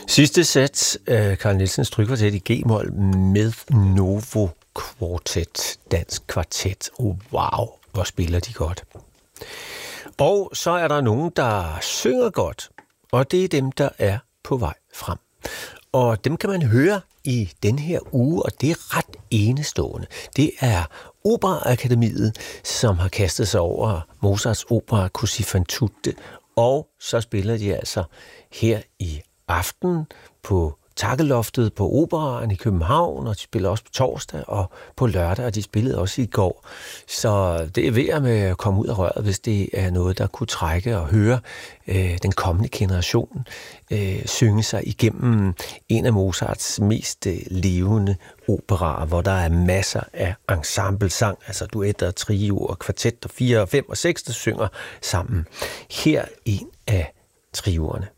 Sidste sæt, Carl Nielsens strygekvartet i G-mol med Novo Quartet, dansk kvartet. Wow, hvor spiller de godt. Og så er der nogen, der synger godt, og det er dem, der er på vej frem. Og dem kan man høre i den her uge, og det er ret enestående. Det er Operaakademiet, som har kastet sig over Mozarts opera Così fan tutte, og så spiller de altså her i aften på Takkeloftet på Operaen i København, og de spiller også på torsdag og på lørdag, og de spillede også i går. Så det er ved med at komme ud af røret, hvis det er noget, der kunne trække og høre den kommende generation synge sig igennem en af Mozarts mest levende operaer, hvor der er masser af ensemblesang, altså duetter, trioer, kvartetter, 4, 5 og 6, der synger sammen. Her en af trioerne.